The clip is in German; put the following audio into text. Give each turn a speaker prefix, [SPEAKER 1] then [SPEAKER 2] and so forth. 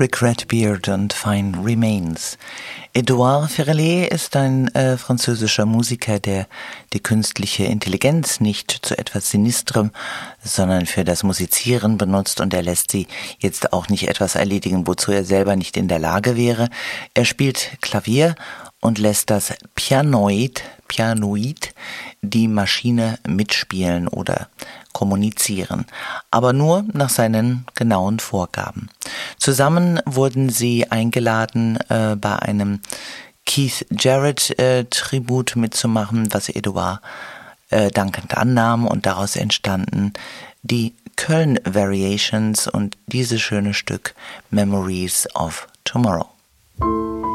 [SPEAKER 1] Rick Redbeard und Fine Remains. Edouard Ferrellet ist ein französischer Musiker, der die künstliche Intelligenz nicht zu etwas Sinistrem, sondern für das Musizieren benutzt, und er lässt sie jetzt auch nicht etwas erledigen, wozu er selber nicht in der Lage wäre. Er spielt Klavier und lässt das Pianoid die Maschine mitspielen oder kommunizieren, aber nur nach seinen genauen Vorgaben. Zusammen wurden sie eingeladen, bei einem Keith Jarrett Tribut mitzumachen, was Edouard dankend annahm, und daraus entstanden die Köln Variations und dieses schöne Stück Memories of Tomorrow.